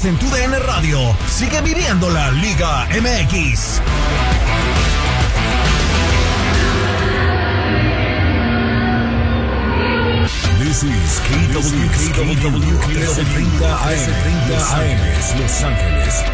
Estás en tu DN Radio. Sigue viviendo la Liga MX. This is KWKW 1330 AM, Los Ángeles.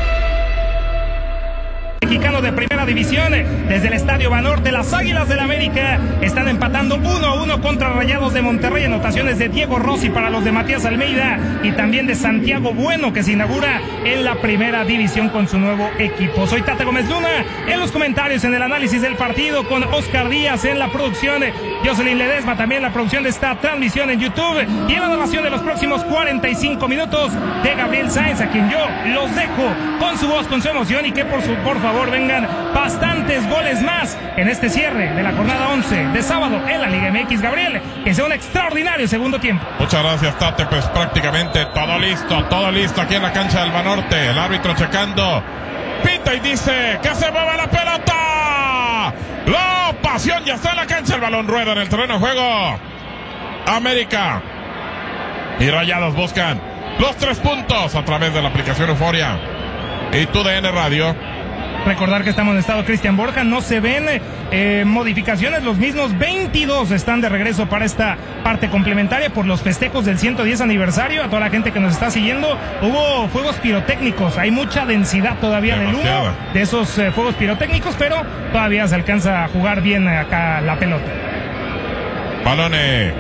Mexicano de primera división, desde el Estadio Banorte, las Águilas del la América están empatando 1-1 contra Rayados de Monterrey. Anotaciones de Diego Rossi para los de Matías Almeida y también de Santiago Bueno, que se inaugura en la primera división con su nuevo equipo. Soy Tata Gómez Luna, en los comentarios, en el análisis del partido, con Oscar Díaz en la producción, Jocelyn Ledesma también en la producción de esta transmisión en YouTube, y en la narración de los próximos 45 minutos de Gabriel Sáenz, a quien yo los dejo con su voz, con su emoción, y que por favor vengan bastantes goles más en este cierre de la jornada 11 de sábado en la Liga MX. Gabriel, que sea un extraordinario segundo tiempo. Muchas gracias, Tate. Pues prácticamente todo listo aquí en la cancha del Banorte. El árbitro checando, pita y dice que se mueva la pelota. La pasión ya está en la cancha, el balón rueda en el terreno de juego. América y Rayados buscan los 3 puntos a través de la aplicación Euforia y tu DN Radio. Recordar que estamos en estado Cristian Borja, no se ven modificaciones, los mismos 22 están de regreso para esta parte complementaria por los festejos del 110 aniversario. A toda la gente que nos está siguiendo, hubo fuegos pirotécnicos, hay mucha densidad todavía del humo de esos fuegos pirotécnicos, pero todavía se alcanza a jugar bien acá la pelota. Balone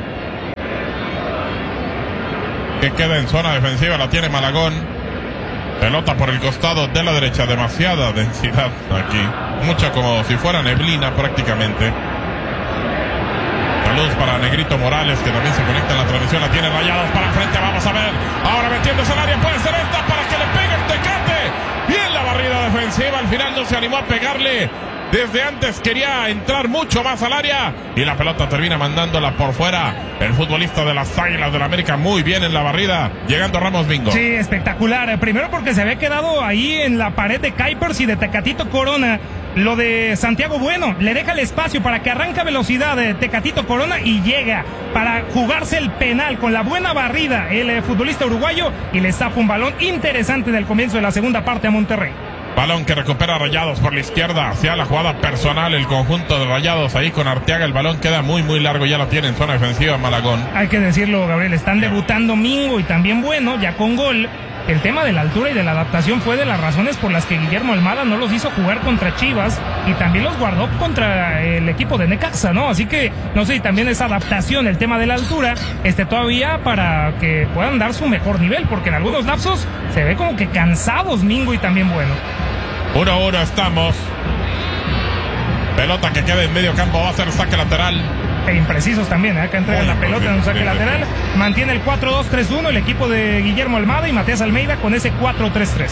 que queda en zona defensiva, la tiene Malagón. Pelota por el costado de la derecha, demasiada densidad aquí, mucha como si fuera neblina prácticamente. Saludos para Negrito Morales, que también se conecta en la transmisión, la tiene Rayados para frente, vamos a ver, ahora metiéndose al área, puede ser esta para que le pegue el Tecate. Bien la barrida defensiva, al final no se animó a pegarle. Desde antes quería entrar mucho más al área y la pelota termina mandándola por fuera. El futbolista de las Águilas del la América muy bien en la barrida, llegando Ramos Bingo. Sí, espectacular. Primero porque se había quedado ahí en la pared de Kuipers y de Tecatito Corona. Lo de Santiago Bueno, le deja el espacio para que arranca velocidad de Tecatito Corona y llega para jugarse el penal con la buena barrida el futbolista uruguayo, y le zafa un balón interesante en el comienzo de la segunda parte a Monterrey. Balón que recupera Rayados por la izquierda, hacia la jugada personal el conjunto de Rayados ahí con Arteaga. El balón queda muy largo, ya lo tiene en zona defensiva Malagón. Hay que decirlo, Gabriel, están debutando Mingo y también Bueno, ya con gol. El tema de la altura y de la adaptación fue de las razones por las que Guillermo Almada no los hizo jugar contra Chivas y también los guardó contra el equipo de Necaxa, ¿no? Así que no sé si también esa adaptación, el tema de la altura, todavía para que puedan dar su mejor nivel, porque en algunos lapsos se ve como que cansados Mingo y también Bueno. 1-1 estamos. Pelota que queda en medio campo, va a ser saque lateral. E imprecisos también, acá entregan la pelota en un saque lateral. Mantiene el 4-2-3-1 el equipo de Guillermo Almada y Matías Almeida con ese 4-3-3.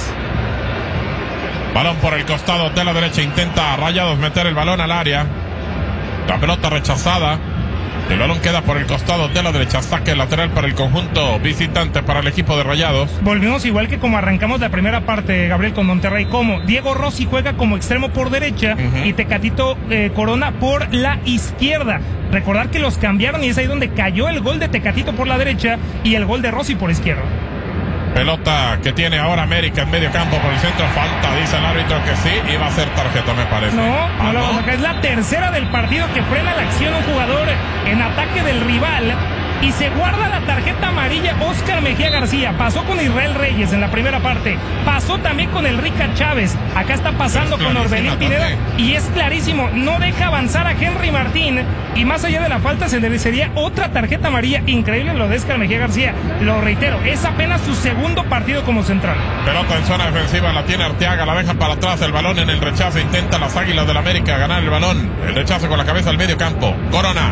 Balón por el costado de la derecha, intenta Rayados meter el balón al área. La pelota rechazada. El balón queda por el costado de la derecha, saque lateral para el conjunto visitante, para el equipo de Rayados. Volvimos igual que como arrancamos la primera parte, Gabriel, con Monterrey, como Diego Rossi juega como extremo por derecha y Tecatito Corona por la izquierda. Recordar que los cambiaron y es ahí donde cayó el gol de Tecatito por la derecha y el gol de Rossi por izquierda. Pelota que tiene ahora América en medio campo por el centro, falta, dice el árbitro que sí, y va a ser tarjeta, me parece. No la vamos a sacar. Es la tercera del partido que frena la acción un jugador en ataque del rival y se guarda la tarjeta amarilla Oscar Mejía García. Pasó con Israel Reyes en la primera parte, pasó también con Enrique Chávez, acá está pasando con Orbelín Pineda y es clarísimo, no deja avanzar a Henry Martín y más allá de la falta se le sería otra tarjeta amarilla. Increíble lo de Oscar Mejía García, lo reitero, es apenas su segundo partido como central. Pelota en zona defensiva, la tiene Arteaga, la deja para atrás, el balón en el rechazo, intenta las Águilas del la América ganar el balón, el rechazo con la cabeza al medio campo, Corona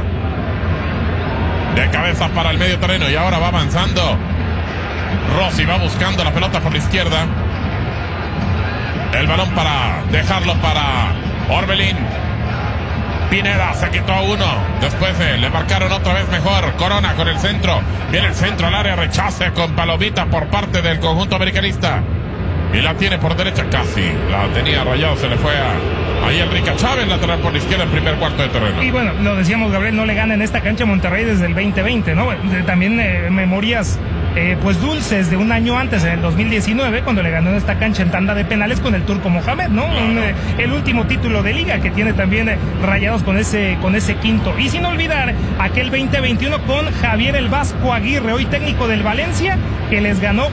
de cabeza para el medio terreno y ahora va avanzando. Rossi va buscando la pelota por la izquierda. El balón para dejarlo para Orbelín Pineda, se quitó a uno. Después le marcaron otra vez mejor. Corona con el centro. Viene el centro al área, rechace con palomita por parte del conjunto americanista. Y la tiene por derecha casi. La tenía Rayado, se le fue a ahí Enrique Chávez, lateral por la izquierda en primer cuarto de terreno. Y bueno, lo decíamos, Gabriel, no le gana en esta cancha Monterrey desde el 2020, ¿no? También memorias pues dulces de un año antes, en el 2019, cuando le ganó en esta cancha en tanda de penales con el Turco Mohamed, ¿no? El último título de liga que tiene también Rayados con ese quinto. Y sin olvidar aquel 2021 con Javier el Vasco Aguirre, hoy técnico del Valencia, que les ganó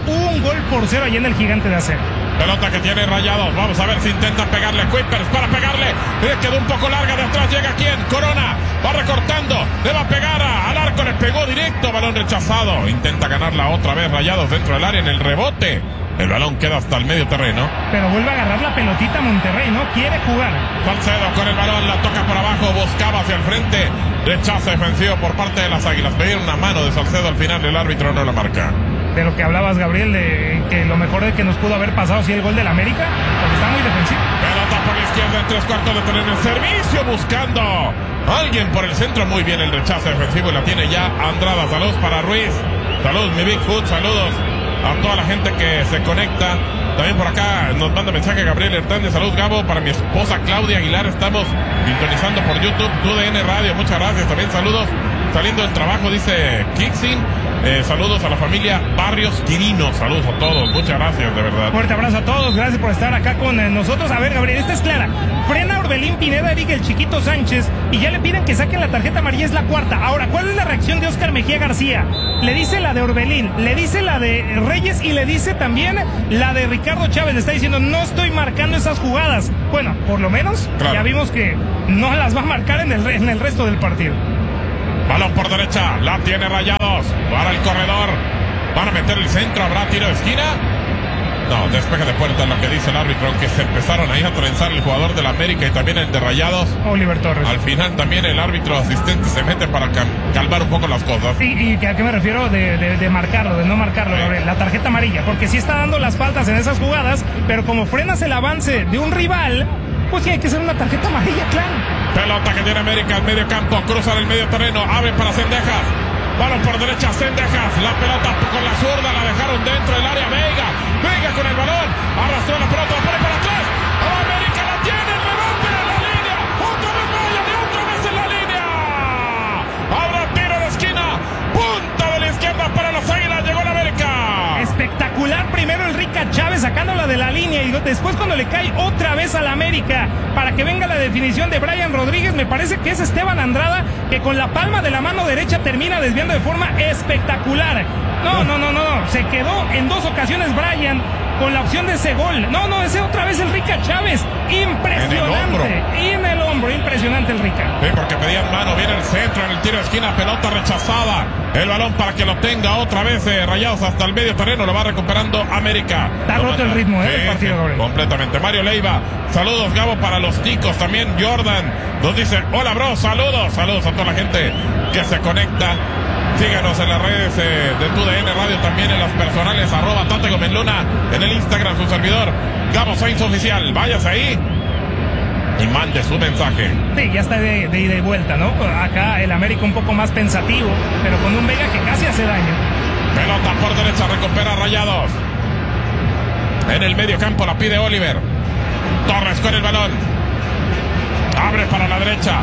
1-0 allá en el Gigante de Acero. Pelota que tiene Rayados. Vamos a ver si intenta pegarle. Kuipers para pegarle. Quedó un poco larga de atrás. Llega quién. Corona. Va recortando. Le va a pegar al arco. Le pegó directo. Balón rechazado. Intenta ganarla otra vez Rayados dentro del área en el rebote. El balón queda hasta el medio terreno. Pero vuelve a agarrar la pelotita Monterrey, ¿no? Quiere jugar. Salcedo con el balón. La toca por abajo. Buscaba hacia el frente. Rechazo defensivo por parte de las Águilas. Pidieron una mano de Salcedo al final. El árbitro no la marca. De lo que hablabas, Gabriel, de que lo mejor de que nos pudo haber pasado sí el gol del América, porque está muy defensivo. Pelota por la izquierda en 3/4 de tener el servicio, buscando a alguien por el centro. Muy bien el rechazo defensivo y la tiene ya Andrada. Saludos para Ruiz. Saludos, mi Bigfoot. Saludos a toda la gente que se conecta. También por acá nos manda mensaje Gabriel Hernández. Saludos, Gabo. Para mi esposa Claudia Aguilar. Estamos sintonizando por YouTube, TUDN Radio. Muchas gracias. También saludos saliendo del trabajo, dice Kixin. Saludos a la familia Barrios Quirino. Saludos a todos. Muchas gracias, de verdad. Fuerte abrazo a todos. Gracias por estar acá con nosotros. A ver, Gabriel, esta es clara. Frena Orbelín Pineda, Eric el Chiquito Sánchez, y ya le piden que saquen la tarjeta amarilla. Es la cuarta. Ahora, ¿cuál es la reacción de Óscar Mejía García? Le dice la de Orbelín, le dice la de Reyes y le dice también la de Ricardo Chávez. Le está diciendo, no estoy marcando esas jugadas. Bueno, por lo menos claro, ya vimos que no las va a marcar en el resto del partido. Balón por derecha, la tiene Rayados para el corredor. Van a meter el centro, ¿habrá tiro de esquina? No, despeje de puerta, lo que dice el árbitro, aunque se empezaron ahí a trenzar el jugador del América y también el de Rayados. Oliver Torres. Al final también el árbitro asistente se mete para calmar un poco las cosas. ¿Y a qué me refiero de marcarlo, de no marcarlo, Gabriel? La tarjeta amarilla, porque sí está dando las faltas en esas jugadas, pero como frenas el avance de un rival, pues sí hay que ser una tarjeta amarilla, claro. Pelota que tiene América al medio campo, cruzan el medio terreno, abre para Cendejas. Balón por derecha, Cendejas. La pelota con la zurda, la dejaron dentro del área. Vega con el balón, arrastró la pelota, la pone para atrás. América la tiene, el rebote en la línea. Otra vez Brian y otra vez en la línea. Habrá tiro de esquina, punta de la izquierda para las Águilas. Llegó la América. Espectacular primero el Rica Chávez sacándola de la línea y después cuando le cae otra vez a la América para que venga la definición de Brian Rodríguez, me parece que es Esteban Andrada que con la palma de la mano derecha termina desviando de forma espectacular. No, se quedó en dos ocasiones Brian con la opción de ese gol. Ese otra vez el Rica Chávez. Impresionante. En el hombro, impresionante el Rica. Sí, porque pedían mano, viene el centro en el tiro de esquina, pelota rechazada. El balón para que lo tenga otra vez Rayados hasta el medio terreno, lo va recuperando América. Está roto el ritmo del partido, Gabriel. Completamente. Mario Leiva, saludos, Gabo, para los ticos. También Jordan nos dice, hola, bro, saludos a toda la gente que se conecta. Síganos en las redes de TUDN Radio, también en las personales, @Tate Gómez Luna, en el Instagram, su servidor, Gabo Sainz Oficial. Váyase ahí y mande su mensaje. Sí, ya está de ida y vuelta, ¿no? Acá el América un poco más pensativo, pero con un Vega que casi hace daño. Pelota por derecha, recupera Rayados. En el medio campo la pide Oliver. Torres con el balón. Abre para la derecha.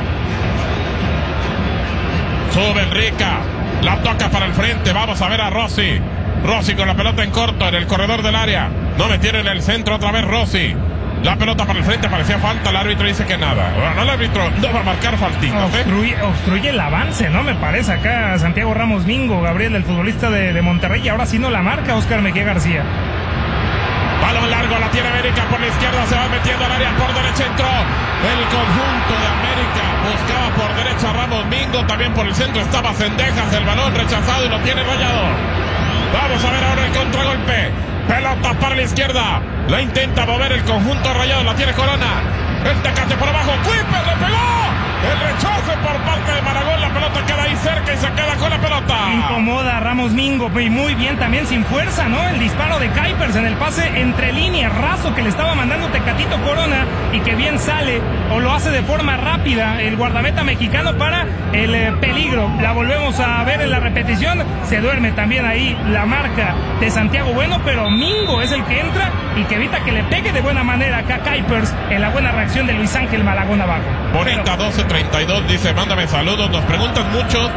Sube Enrica. La toca para el frente. Vamos a ver a Rossi. Rossi con la pelota en corto en el corredor del área. No metieron en el centro otra vez Rossi. La pelota para el frente, parecía falta. El árbitro dice que nada. Bueno, el árbitro no va a marcar faltitas. Obstruye el avance, ¿no? Me parece acá Santiago Ramos Mingo, Gabriel, el futbolista de Monterrey. Y ahora sí no la marca Óscar Mejía García. Balón largo, la tiene América por la izquierda, se va metiendo al área, por derecha entró el conjunto de América, buscaba por derecha Ramos Mingo, también por el centro estaba Cendejas, el balón rechazado y lo tiene Rayado. Vamos a ver ahora el contragolpe, pelota para la izquierda, la intenta mover el conjunto Rayado, la tiene Corona, el tecate por abajo, Kuipers le pegó, el rechazo por parte de Maragón, la pelota queda ahí cerca y se queda con la pelota. Incomoda a Ramos Mingo, y muy bien también sin fuerza, ¿no? El disparo de Kuipers en el pase entre líneas, raso que le estaba mandando Tecatito Corona y que bien sale o lo hace de forma rápida el guardameta mexicano para el peligro. La volvemos a ver en la repetición, se duerme también ahí la marca de Santiago Bueno, pero Mingo es el que entra y que evita que le pegue de buena manera acá Kuipers en la buena reacción de Luis Ángel Malagón abajo. Bonita 12:32 dice, mándame saludos, nos preguntan muchos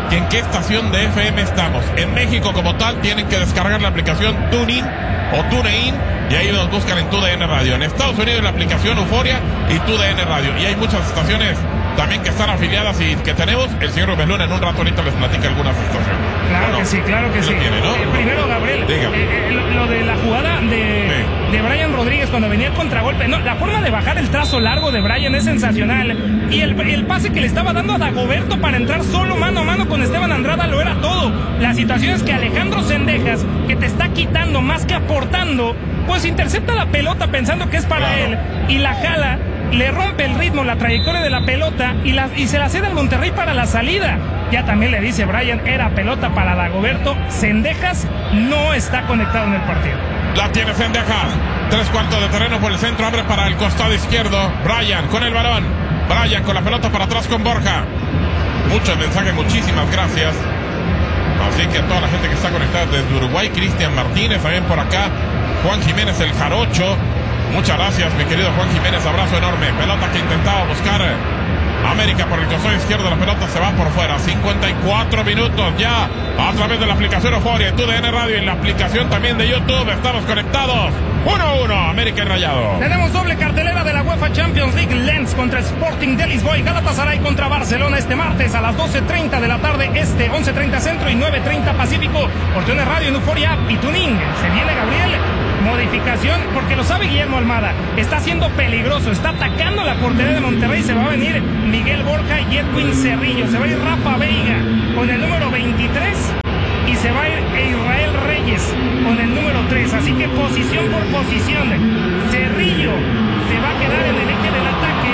que en qué estación de FM estamos. En México como tal tienen que descargar la aplicación TuneIn o TuneIn y ahí nos buscan en TUDN Radio. En Estados Unidos la aplicación Euforia y TUDN Radio. Y hay muchas estaciones también que están afiliadas y que tenemos. El señor Rubén Luna en un rato ahorita les platica algunas estaciones. Claro que sí, claro que sí. Tiene, ¿no? Primero, Gabriel, lo de la jugada de Brian Rodríguez cuando venía el contragolpe. No, la forma de bajar el trazo largo de Brian es sensacional. Y el pase que le estaba dando a Dagoberto para entrar solo mano a mano con Esteban Andrada lo era todo. La situación es que Alejandro Cendejas, que te está quitando más que aportando, pues intercepta la pelota pensando que es para él y la jala, le rompe el ritmo, la trayectoria de la pelota y se la cede al Monterrey para la salida. Ya también le dice Brian, era pelota para Dagoberto. Cendejas no está conectado en el partido. La tiene Cendejas, 3/4 de terreno por el centro, abre para el costado izquierdo. Brian con el balón, Brian con la pelota para atrás con Borja. Muchos mensajes, muchísimas gracias. Así que a toda la gente que está conectada desde Uruguay, Cristian Martínez, también por acá, Juan Jiménez el Jarocho. Muchas gracias, mi querido Juan Jiménez, abrazo enorme. Pelota que intentaba buscar América por el costado izquierdo, la pelota se va por fuera. 54 minutos ya a través de la aplicación Euforia, TUDN Radio y la aplicación también de YouTube. Estamos conectados. 1-1, América y Rayado. Tenemos doble cartelera de la UEFA Champions League. Lens contra Sporting de Lisboa y Galatasaray contra Barcelona este martes a las 12:30 de la tarde este, 11:30 centro y 9:30 pacífico. Por TUDN Radio en Euforia App y Tuning. Se viene Gabriel. Modificación, porque lo sabe Guillermo Almada. Está siendo peligroso, está atacando la portería de Monterrey. Se va a venir Miguel Borja y Edwin Cerrillo. Se va a ir Rafa Veiga con el número 23 y se va a ir Israel Reyes con el número 3. Así que posición por posición. Cerrillo se va a quedar en el eje del ataque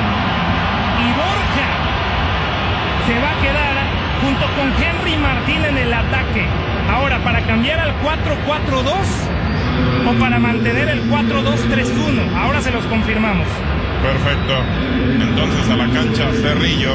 y Borja se va a quedar junto con Henry Martín en el ataque. Ahora, para cambiar al 4-4-2 o para mantener el 4-2-3-1. Ahora se los confirmamos. Perfecto. Entonces a la cancha Cerrillo.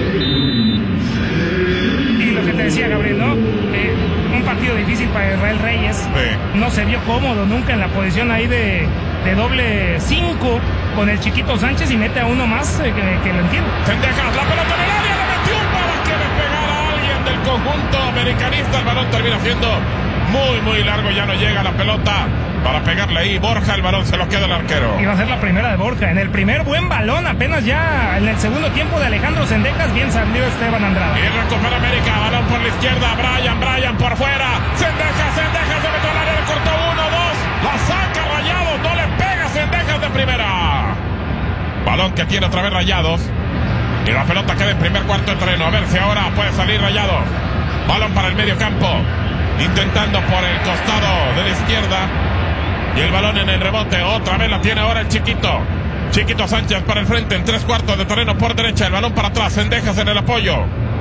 Y lo que te decía Gabriel, ¿no? Un partido difícil para Israel Reyes. Sí. No se vio cómodo nunca en la posición ahí de doble 5 con el Chiquito Sánchez y mete a uno más que lo entiende. Cendejas, la pelota en el área, le metió para que le pegara a alguien del conjunto americanista. El balón termina siendo muy largo, ya no llega la pelota para pegarle ahí. Borja, el balón se lo queda el arquero. Iba a ser la primera de Borja. En el primer buen balón, apenas ya en el segundo tiempo de Alejandro Cendejas, bien salió Esteban Andrada. Y recupera América, balón por la izquierda, Brian por fuera. Cendejas, se metió al área, le cortó 1-2. La saca Rayados, no le pega Cendejas de primera. Balón que tiene otra vez Rayados. Y la pelota queda en primer cuarto de terreno. A ver si ahora puede salir Rayados. Balón para el medio campo. Intentando por el costado de la izquierda. Y el balón en el rebote. Otra vez la tiene ahora el Chiquito. Chiquito Sánchez para el frente en 3/4 de terreno por derecha. El balón para atrás. Cendejas en el apoyo.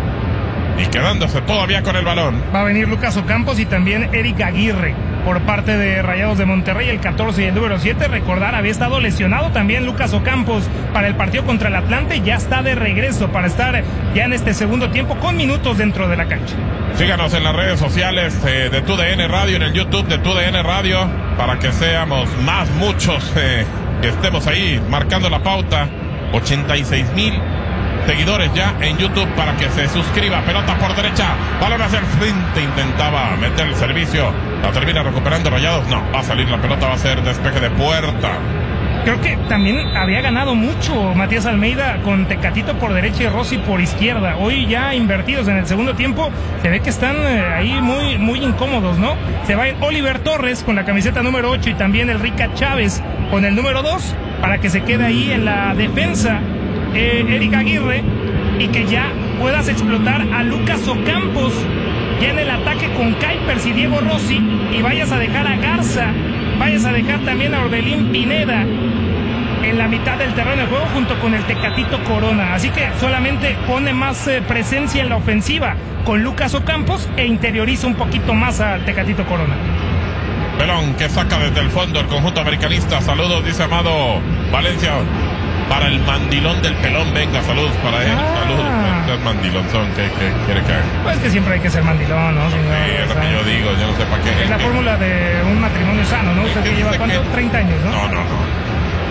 Y quedándose todavía con el balón. Va a venir Lucas Ocampos y también Eric Aguirre por parte de Rayados de Monterrey, el 14 y el número 7. Recordar, había estado lesionado también Lucas Ocampos para el partido contra el Atlante. Ya está de regreso para estar ya en este segundo tiempo con minutos dentro de la cancha. Síganos en las redes sociales de TUDN Radio, en el YouTube de TUDN Radio, para que seamos muchos que estemos ahí marcando la pauta. 86,000 seguidores ya en YouTube para que se suscriba. Pelota por derecha, balón hacia el frente, intentaba meter el servicio, la termina recuperando Rayados. No, va a salir la pelota, va a ser despeje de puerta. Creo que también había ganado mucho Matías Almeida con Tecatito por derecha y Rossi por izquierda. Hoy ya invertidos en el segundo tiempo, se ve que están ahí muy incómodos, ¿no? Se va a ir Oliver Torres con la camiseta número 8 y también el Rica Chávez con el número 2 para que se quede ahí en la defensa Eric Aguirre y que ya puedas explotar a Lucas Ocampos ya en el ataque con Kuipers y Diego Rossi y vayas a dejar a Garza, vayas a dejar también a Orbelín Pineda en la mitad del terreno de juego junto con el Tecatito Corona. Así que solamente pone más presencia en la ofensiva con Lucas Ocampos e interioriza un poquito más al Tecatito Corona. Pelón que saca desde el fondo el conjunto americanista. Saludos, dice Amado Valencia. Para el mandilón del pelón, venga, saludos para él. Saludos, es mandilonzón, ¿qué quiere que haga? Pues que siempre hay que ser mandilón, ¿no, señor? Sí, es lo que yo digo, yo no sé para qué. Es la fórmula de un matrimonio sano, ¿no? Usted que lleva, ¿cuánto? 30 años, ¿no? No.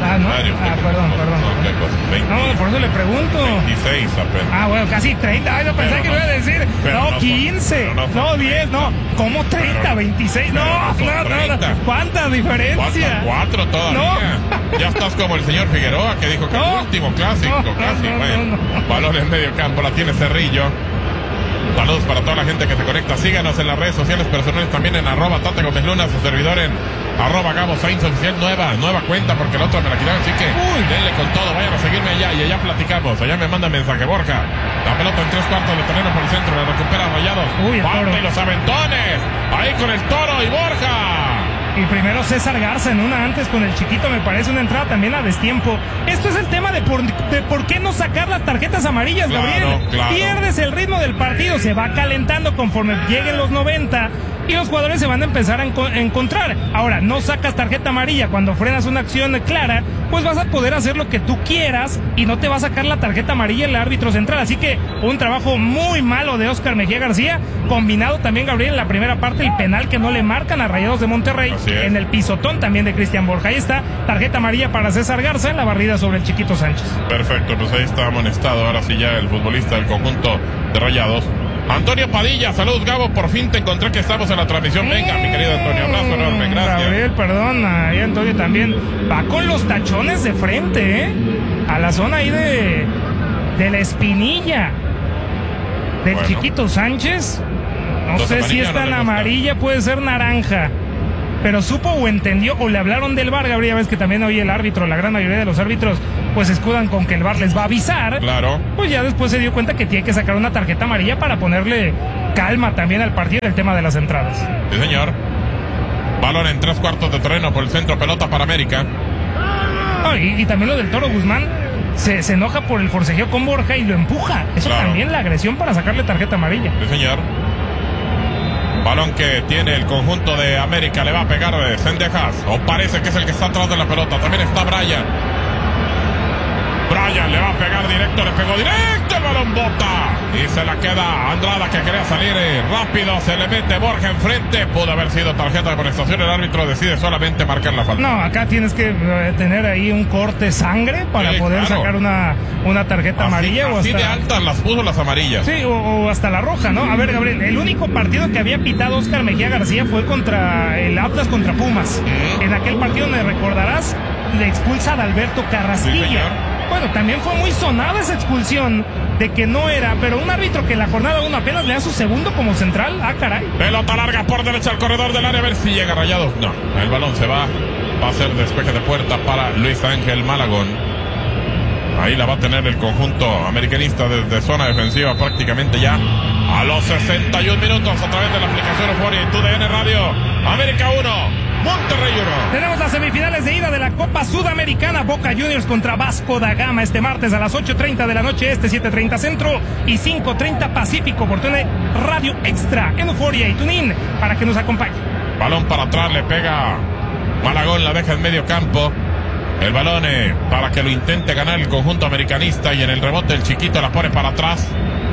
¿no? Varios, Perdón. ¿qué cosa? 20, No, por eso le pregunto. 26 apenas. Bueno, casi 30. Ay, yo pensé que iba a decir. No, 15. No, 10. No, ¿cómo 30? 26. No. ¿Cuánta diferencia? 4 todavía. Ya estás como el señor Figueroa que dijo que el último clásico. Bueno, balón en medio campo. La tiene Cerrillo. Saludos para toda la gente que se conecta. Síganos en las redes sociales personales, también en @Tate Gómez Luna, su servidor en @Gabo Sainz Oficial. Nueva cuenta porque el otro me la quitaron, así que denle con todo, vayan a seguirme allá y allá platicamos. Allá me manda mensaje Borja. La pelota en 3/4 de terreno por el centro, la recupera Rayados. Parte y los aventones. Ahí con el Toro y Borja. Y primero César Garza en una antes con el chiquito, me parece una entrada también a destiempo. Esto es el tema de por qué no sacar las tarjetas amarillas, Gabriel. Claro. Pierdes el ritmo del partido, se va calentando conforme lleguen los 90 y los jugadores se van a empezar a encontrar. Ahora, no sacas tarjeta amarilla cuando frenas una acción clara, pues vas a poder hacer lo que tú quieras y no te va a sacar la tarjeta amarilla el árbitro central. Así que un trabajo muy malo de Óscar Mejía García, combinado también, Gabriel, en la primera parte, el penal que no le marcan a Rayados de Monterrey, en el pisotón también de Cristian Borja. Ahí está, tarjeta amarilla para César Garza en la barrida sobre el Chiquito Sánchez. Perfecto, pues ahí está amonestado, ahora sí ya el futbolista del conjunto de Rayados. Antonio Padilla, saludos Gabo, por fin te encontré que estamos en la transmisión. Venga, mi querido Antonio, abrazo enorme, gracias. Gabriel, perdón, ahí Antonio también va con los tachones de frente, a la zona ahí de la espinilla del Chiquito Sánchez. No sé si es tan amarilla, puede ser naranja. Pero supo o entendió o le hablaron del VAR, Gabriel. Ves que también hoy el árbitro, la gran mayoría de los árbitros, pues escudan con que el VAR les va a avisar. Claro. Pues ya después se dio cuenta que tiene que sacar una tarjeta amarilla para ponerle calma también al partido del tema de las entradas. Sí, señor. Balón en 3/4 de terreno por el centro, pelota para América. Y también lo del Toro Guzmán. Se enoja por el forcejeo con Borja y lo empuja. Eso también la agresión para sacarle tarjeta amarilla. Sí, señor. Balón que tiene el conjunto de América, le va a pegar de Cendejas, o parece que es el que está atrás de la pelota. También está Brian le va a pegar directo, le pegó directo, el balón bota y se la queda Andrada, que quería salir rápido, se le mete Borja enfrente. Pudo haber sido tarjeta de amonestación, el árbitro decide solamente marcar la falta. No, acá tienes que tener ahí un corte sangre para poder sacar una tarjeta amarilla. Así de altas las puso las amarillas. Sí, o hasta la roja, ¿no? A ver, Gabriel, el único partido que había pitado Óscar Mejía García fue contra el Atlas contra Pumas. En aquel partido, me recordarás, le expulsa a Adalberto Carrasquilla. Sí, bueno, también fue muy sonada esa expulsión de que no era, pero un árbitro que en la jornada 1 apenas le da su segundo como central. Caray. Pelota larga por derecha al corredor del área, a ver si llega Rayados. No, el balón se va a ser despeje de puerta para Luis Ángel Malagón. Ahí la va a tener el conjunto americanista desde zona defensiva prácticamente ya a los 61 minutos a través de la aplicación Euforia y TUDN Radio. América 1, Monterrey 1. Tenemos las semifinales de ida de la Copa Sudamericana. Boca Juniors contra Vasco da Gama este martes a las 8:30 de la noche, 7:30 centro y 5:30 pacífico, por TUDN Radio Extra en Euforia y TuneIn para que nos acompañe. Balón para atrás, le pega Malagón, la deja en medio campo. El balón para que lo intente ganar el conjunto americanista y en el rebote el Chiquito la pone para atrás.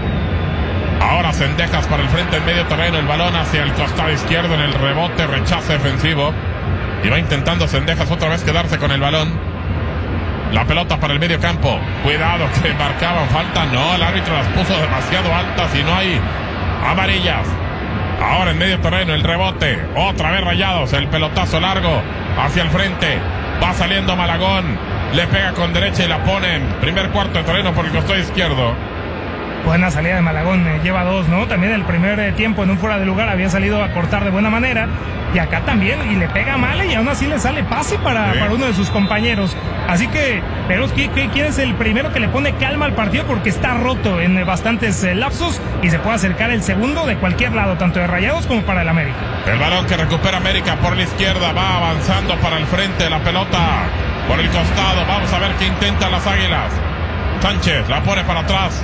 Ahora Cendejas para el frente en medio terreno, el balón hacia el costado izquierdo en el rebote, rechazo defensivo. Y va intentando Cendejas otra vez quedarse con el balón. La pelota para el medio campo. Cuidado que marcaban falta. No, el árbitro las puso demasiado altas y no hay amarillas. Ahora en medio terreno el rebote. Otra vez Rayados, el pelotazo largo hacia el frente. Va saliendo Malagón. Le pega con derecha y la pone en primer cuarto de terreno por el costado izquierdo. Buena salida de Malagón, lleva 2, ¿no? También el primer tiempo en un fuera de lugar había salido a cortar de buena manera. Y acá también, y le pega mal y aún así le sale pase para uno de sus compañeros. Así que, pero ¿quién es el primero que le pone calma al partido? Porque está roto en bastantes lapsos y se puede acercar el segundo de cualquier lado, tanto de Rayados como para el América. El balón que recupera América por la izquierda, va avanzando para el frente, la pelota por el costado. Vamos a ver qué intentan las Águilas. Sánchez la pone para atrás.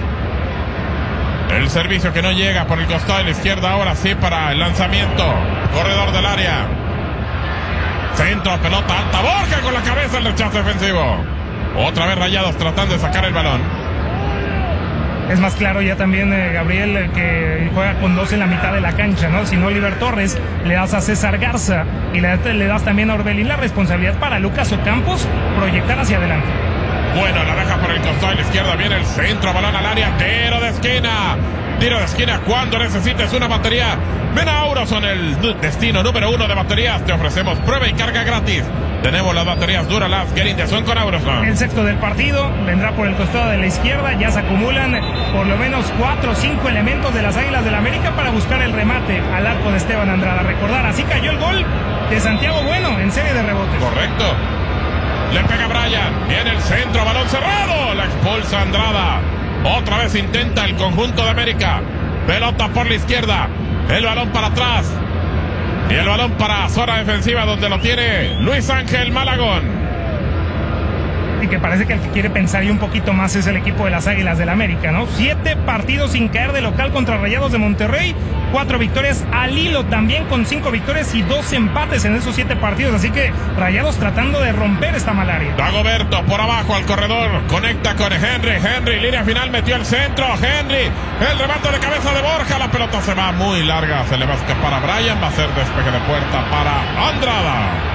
El servicio que no llega por el costado de la izquierda, ahora sí para el lanzamiento. Corredor del área. Centro, pelota alta. Borja con la cabeza, el rechazo defensivo. Otra vez Rayados tratando de sacar el balón. Es más claro ya también, Gabriel, que juega con 2 en la mitad de la cancha, ¿no? Si no, Oliver Torres, le das a César Garza y le das también a Orbelín la responsabilidad para Lucas Ocampos proyectar hacia adelante. Bueno, la deja por el costado de la izquierda, viene el centro, balón al área, tiro de esquina. Tiro de esquina cuando necesites una batería. Ven a Auroson, el destino número 1 de baterías. Te ofrecemos prueba y carga gratis. Tenemos las baterías Duralast Gerin de Son con Auroson. El sexto del partido vendrá por el costado de la izquierda. Ya se acumulan por lo menos 4 o 5 elementos de las Águilas del la América para buscar el remate al arco de Esteban Andrada. Recordar, así cayó el gol de Santiago Bueno en serie de rebotes. Correcto. Le pega Brian. Viene el centro, balón cerrado. La expulsa Andrada. Otra vez intenta el conjunto de América. Pelota por la izquierda. El balón para atrás. Y el balón para zona defensiva donde lo tiene Luis Ángel Malagón. Y que parece que el que quiere pensar y un poquito más es el equipo de las Águilas del América, ¿no? 7 partidos sin caer de local contra Rayados de Monterrey. 4 victorias al hilo también, con 5 victorias y 2 empates en esos 7 partidos. Así que Rayados tratando de romper esta malaria. Dagoberto por abajo al corredor. Conecta con Henry. Henry, línea final, metió el centro. Henry, el remate de cabeza de Borja. La pelota se va muy larga. Se le va a escapar a Brian. Va a ser despeje de puerta para Andrada.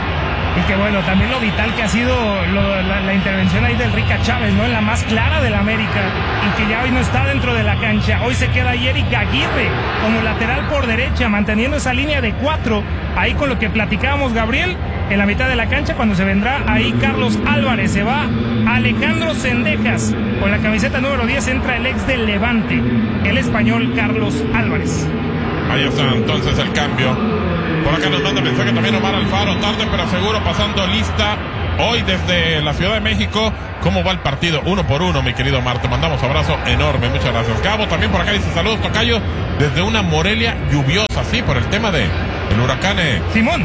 Y que bueno, también lo vital que ha sido la intervención ahí del Rica Chávez, ¿no? En la más clara del América, y que ya hoy no está dentro de la cancha. Hoy se queda ahí Eric Aguirre como lateral por derecha, manteniendo esa línea de 4, ahí con lo que platicábamos, Gabriel, en la mitad de la cancha, cuando se vendrá ahí Carlos Álvarez. Se va Alejandro Cendejas con la camiseta número 10, entra el ex del Levante, el español Carlos Álvarez. Ahí está entonces el cambio. Por acá nos manda mensaje también Omar Alfaro, tarde pero seguro, pasando lista hoy desde la Ciudad de México. ¿Cómo va el partido? 1 por 1, mi querido Omar. Te mandamos abrazo enorme, muchas gracias. Gabo también por acá dice saludos, tocayo, desde una Morelia lluviosa, sí, por el tema de el huracán Simón,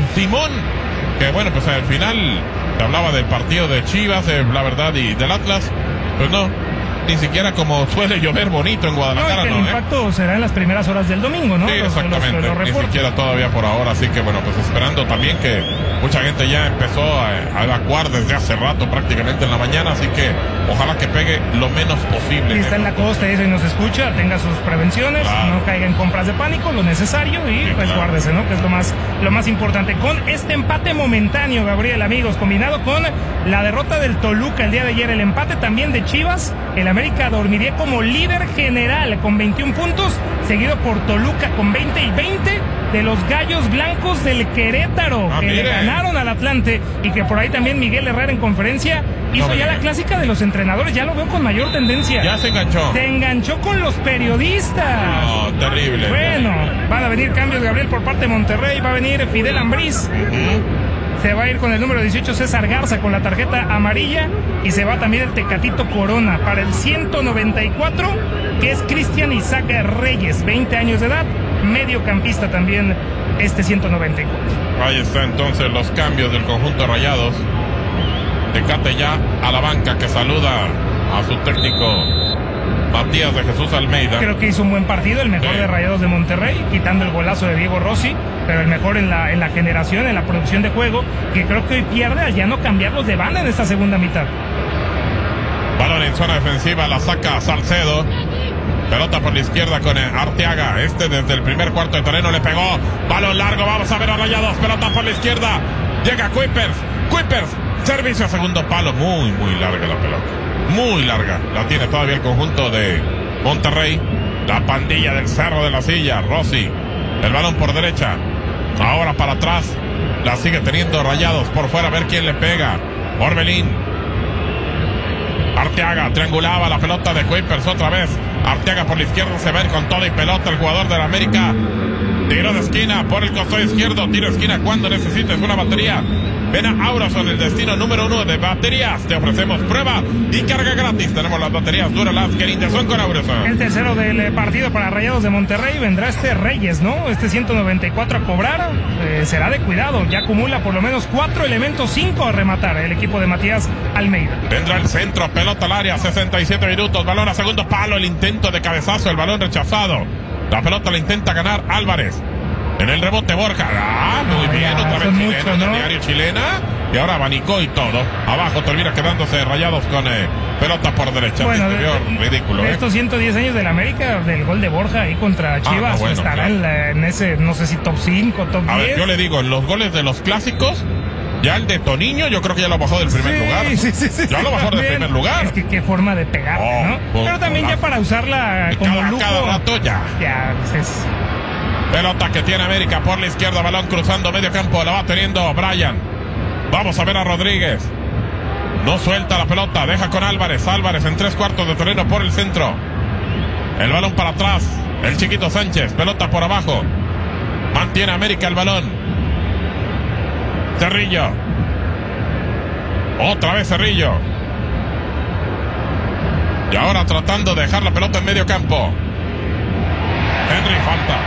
que bueno, pues al final te hablaba del partido de Chivas, la verdad, y del Atlas. Pues no, ni siquiera como suele llover bonito en Guadalajara. No, el impacto será en las primeras horas del domingo, ¿no? Sí, exactamente, ni siquiera todavía por ahora, así que bueno, pues esperando también que mucha gente ya empezó a evacuar desde hace rato, prácticamente en la mañana, así que ojalá que pegue lo menos posible. Si está en la costa y nos escucha, tenga sus prevenciones, claro, no caiga en compras de pánico, lo necesario, y sí, pues claro, guárdese, ¿no? Que es lo más importante. Con este empate momentáneo, Gabriel, amigos, combinado con la derrota del Toluca el día de ayer, el empate también de Chivas, el América dormiría como líder general con 21 puntos, seguido por Toluca con 20 y 20 de los Gallos Blancos del Querétaro, que le ganaron al Atlante, y que por ahí también Miguel Herrera en conferencia hizo ya la clásica de los entrenadores. Ya lo veo con mayor tendencia. Ya se enganchó. Se enganchó con los periodistas. No, terrible. Bueno, van a venir cambios, Gabriel, por parte de Monterrey. Va a venir Fidel Ambriz. Se va a ir con el número 18 César Garza con la tarjeta amarilla, y se va también el Tecatito Corona para el 194, que es Cristian Isaac Reyes, 20 años de edad, mediocampista también este 194. Ahí está entonces los cambios del conjunto Rayados. Tecate ya a la banca, que saluda a su técnico Matías de Jesús Almeida. Creo que hizo un buen partido, el mejor de Rayados de Monterrey, quitando el golazo de Diego Rossi, pero el mejor en la generación, en la producción de juego, que creo que hoy pierde al ya no cambiarlos de banda en esta segunda mitad. Balón en zona defensiva, la saca Salcedo. Pelota por la izquierda con Arteaga. Desde el primer cuarto de terreno le pegó. Balón largo, vamos a ver a Rayados. Pelota por la izquierda. Llega Kuipers. Servicio a segundo palo. Muy larga la pelota. Muy larga. La tiene todavía el conjunto de Monterrey. La pandilla del Cerro de la Silla. Rossi. El balón por derecha. Ahora para atrás. La sigue teniendo Rayados. Por fuera, a ver quién le pega. Orbelín. Arteaga triangulaba la pelota de Kuipers otra vez. Arteaga por la izquierda, se va a ir con todo y pelota el jugador de la América. Tiro de esquina por el costado izquierdo. Tiro de esquina cuando necesites una batería. Ven a Auroson, el destino número 1 de baterías. Te ofrecemos prueba y carga gratis. Tenemos las baterías Duralast Gerin de Son con Auroson. El tercero del partido para Rayados de Monterrey. Vendrá Reyes, ¿no? 194 a cobrar. Será de cuidado. Ya acumula por lo menos 4 elementos, 5 a rematar el equipo de Matías Almeida. Vendrá el centro, pelota al área, 67 minutos. Balón a segundo palo, el intento de cabezazo, el balón rechazado. La pelota la intenta ganar Álvarez. En el rebote Borja. Muy bien, otra vez chilena, mucho, ¿no? Diario chilena. Y ahora abanicó y todo. Abajo termina quedándose Rayados con pelota por derecha. Bueno, ridículo. De estos 110 años del América, del gol de Borja ahí contra Chivas, bueno, estará claro. en ese, no sé si top 5, top 10. A ver, yo le digo, en los goles de los clásicos, ya el de Toniño, yo creo que ya lo bajó del primer lugar. Sí, ya lo bajó del primer lugar. Es que qué forma de pegar, ¿no? Pero también ya para usarla como lujo. Cada rato ya. Pelota que tiene América por la izquierda, balón cruzando medio campo, la va teniendo Brian. Vamos a ver a Rodríguez. No suelta la pelota, deja con Álvarez. Álvarez en 3/4 de terreno por el centro. El balón para atrás. El chiquito Sánchez, pelota por abajo. Mantiene América el balón. Cerrillo. Otra vez Cerrillo. Y ahora tratando de dejar la pelota en medio campo. Henry, falta.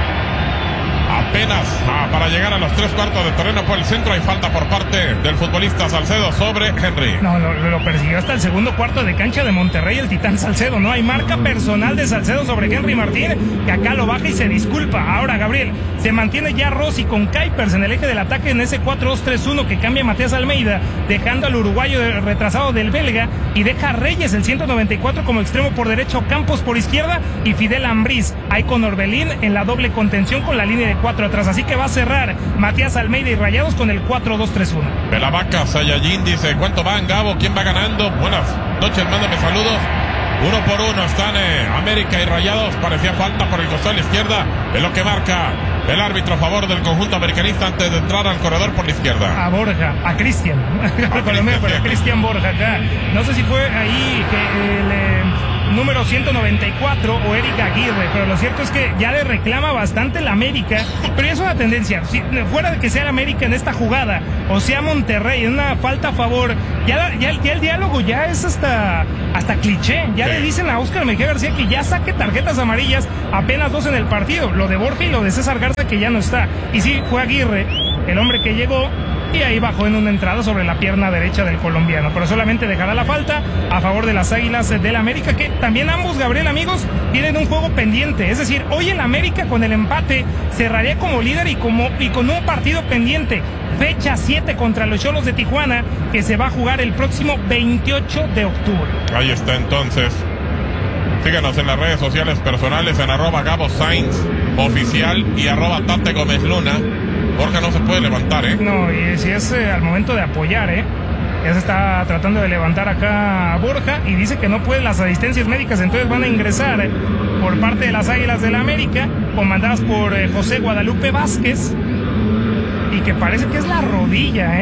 Apenas para llegar a los 3/4 de terreno por el centro. Hay falta por parte del futbolista Salcedo sobre Henry. No, lo persiguió hasta el segundo cuarto de cancha de Monterrey el Titán Salcedo. No hay marca personal de Salcedo sobre Henry Martín, que acá lo baja y se disculpa. Ahora, Gabriel, se mantiene ya Rossi con Kuipers en el eje del ataque en ese 4-2-3-1 que cambia Matías Almeida, dejando al uruguayo retrasado del belga, y deja a Reyes, el 194, como extremo por derecho, Campos por izquierda y Fidel Ambriz ahí con Orbelín en la doble contención con la línea de 4 atrás. Así que va a cerrar Matías Almeida y Rayados con el 4-2-3-1. De la vaca Sayajin dice: ¿cuánto van, Gabo? ¿Quién va ganando? Buenas noches, mándame saludos. 1 por 1 están América y Rayados. Parecía falta por el costado de la izquierda. Es lo que marca el árbitro a favor del conjunto americanista antes de entrar al corredor por la izquierda. A Borja, a Cristian. A Cristian Borja acá. No sé si fue ahí que el número 194 o Eric Aguirre, pero lo cierto es que ya le reclama bastante la América, pero ya es una tendencia. Si fuera de que sea la América en esta jugada o sea Monterrey en una falta a favor, ya el diálogo ya es hasta cliché. Ya le dicen a Óscar Mejía García que ya saque tarjetas amarillas, apenas 2 en el partido, lo de Borja y lo de César Garza, que ya no está. Y sí, fue Aguirre el hombre que llegó y ahí bajó en una entrada sobre la pierna derecha del colombiano, pero solamente dejará la falta a favor de las Águilas del América, que también ambos, Gabriel, amigos, tienen un juego pendiente. Es decir, hoy el América con el empate cerraría como líder y con un partido pendiente, fecha 7 contra los Xolos de Tijuana, que se va a jugar el próximo 28 de octubre. Ahí está entonces. Síganos en las redes sociales personales en @Gabo Sainz oficial y @Tate Gómez Luna. Borja no se puede levantar, No, y si es al momento de apoyar, ya se está tratando de levantar acá a Borja y dice que no puede las asistencias médicas, entonces van a ingresar por parte de las Águilas del la América, comandadas por José Guadalupe Vázquez, y que parece que es la rodilla,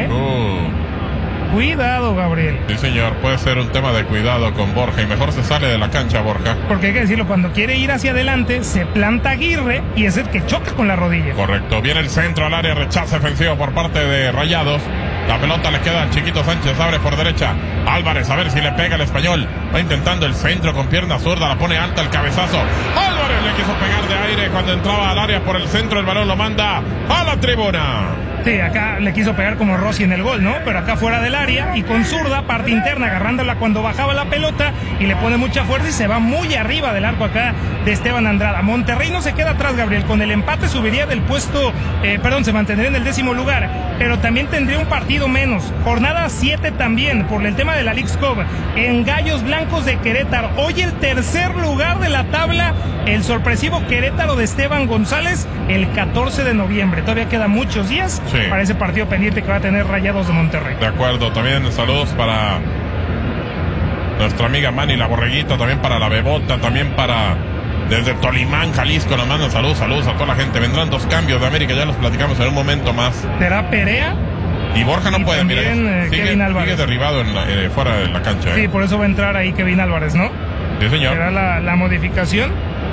Cuidado, Gabriel. Sí, señor, puede ser un tema de cuidado con Borja y mejor se sale de la cancha, Borja. Porque hay que decirlo, cuando quiere ir hacia adelante, se planta Aguirre y es el que choca con la rodilla. Correcto, viene el centro al área, rechazo ofensivo por parte de Rayados. La pelota le queda al chiquito Sánchez, abre por derecha. Álvarez, a ver si le pega el español. Va intentando el centro con pierna zurda, la pone alta el cabezazo. Álvarez le quiso pegar de aire cuando entraba al área por el centro, el balón lo manda a la tribuna. Sí, acá le quiso pegar como Rossi en el gol, ¿no? Pero acá fuera del área y con zurda, parte interna, agarrándola cuando bajaba la pelota y le pone mucha fuerza y se va muy arriba del arco acá de Esteban Andrada. Monterrey no se queda atrás, Gabriel. Con el empate subiría del puesto, se mantendría en el 10º lugar, pero también tendría un partido menos. Jornada 7 también, por el tema de la Leagues Cup, en Gallos Blancos de Querétaro. Hoy el 3er lugar de la tabla, el sorpresivo Querétaro de Esteban González, el 14 de noviembre. Todavía quedan muchos días para ese partido pendiente que va a tener Rayados de Monterrey. De acuerdo, también saludos para nuestra amiga Manny la Borreguita, también para la Bebota, también para desde Tolimán, Jalisco, nos mandan saludos a toda la gente. Vendrán 2 cambios de América, ya los platicamos en un momento más. ¿Será Perea? Y Borja no puede, mira, Kevin Álvarez. sigue derribado fuera de la cancha. Sí, por eso va a entrar ahí Kevin Álvarez, ¿no? Sí, señor. Será la modificación.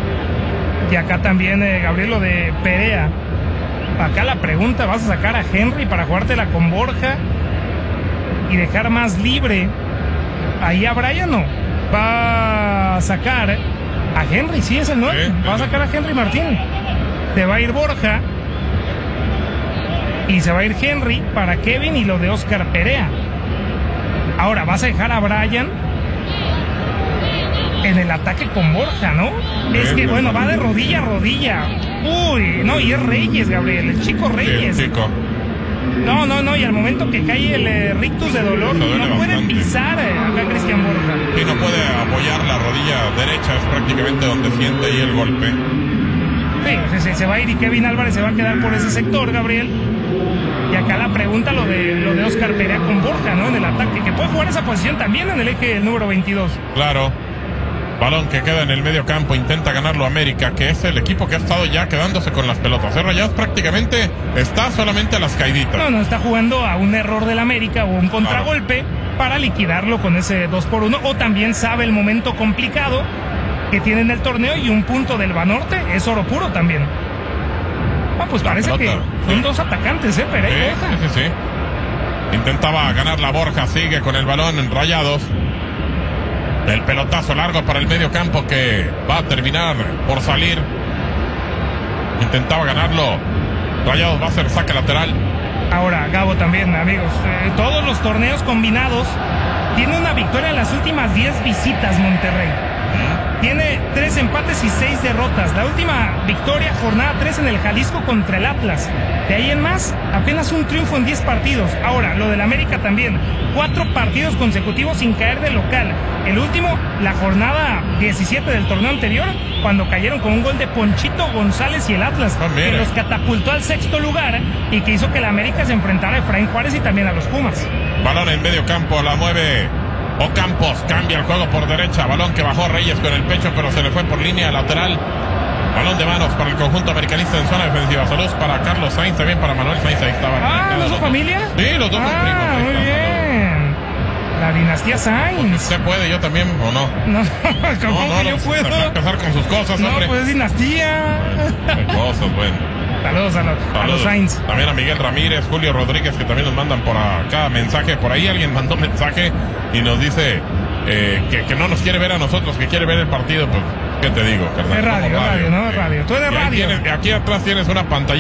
Y acá también, Gabriel, lo de Perea. Acá la pregunta, ¿vas a sacar a Henry para jugártela con Borja y dejar más libre ahí a Brian? No, va a sacar a Henry, sí es el 9, va a sacar a Henry Martín. Se va a ir Borja y se va a ir Henry para Kevin y lo de Óscar Perea. Ahora, vas a dejar a Brian en el ataque con Borja, ¿no? Es que, bueno, va de rodilla a rodilla. Uy, no, y es Reyes, Gabriel, el chico Reyes. Sí, el chico. No, y al momento que cae el rictus de dolor, no puede bastante. pisar acá Cristian Borja. Sí, no puede apoyar la rodilla derecha, es prácticamente donde siente ahí el golpe. Sí, se va a ir y Kevin Álvarez se va a quedar por ese sector, Gabriel. Y acá la pregunta lo de Oscar Perea con Borja, ¿no? En el ataque, que puede jugar esa posición también en el eje del número 22. Claro. Balón que queda en el medio campo, intenta ganarlo América, que es el equipo que ha estado ya quedándose con las pelotas. Rayados prácticamente está solamente a las caiditas. No, está jugando a un error del América o un contragolpe para liquidarlo con ese 2-1. O también sabe el momento complicado que tiene en el torneo y un punto del Banorte es oro puro también. Pues La parece pelota, que son dos atacantes, Perea y Borja. Sí. Intentaba ganar la Borja, sigue con el balón en Rayados. El pelotazo largo para el medio campo que va a terminar por salir. Intentaba ganarlo. Rayados va a hacer saque lateral. Ahora, Gabo también, amigos. Todos los torneos combinados tiene una victoria en las últimas 10 visitas Monterrey. Tiene 3 empates y 6 derrotas. La última victoria, jornada 3 en el Jalisco contra el Atlas. De ahí en más, apenas un triunfo en 10 partidos. Ahora, lo del América también. 4 partidos consecutivos sin caer de local. El último, la jornada 17 del torneo anterior, cuando cayeron con un gol de Ponchito González y el Atlas, que los catapultó al 6º lugar y que hizo que la América se enfrentara a Efraín Juárez y también a los Pumas. Balón en medio campo, la mueve Ocampos, cambia el juego por derecha. Balón que bajó Reyes con el pecho, pero se le fue por línea lateral. Balón de manos para el conjunto americanista en zona defensiva. Saludos para Carlos Sainz, también para Manuel Sainz. Ahí estaban. ¿No son familia? Sí, los dos son primos. Muy bien. La dinastía Sainz. ¿Usted puede, yo también, o no? No, ¿cómo que yo puedo? Va a empezar con sus cosas, no, hombre. pues es dinastía. Qué cosas, bueno. Saludos a los Sainz. También a Miguel Ramírez, Julio Rodríguez, que también nos mandan por acá mensaje. Por ahí alguien mandó mensaje y nos dice que no nos quiere ver a nosotros, que quiere ver el partido. Pues, ¿qué te digo, carnal? Es radio, ¿no? Es radio. Tú eres radio. Aquí atrás tienes una pantalla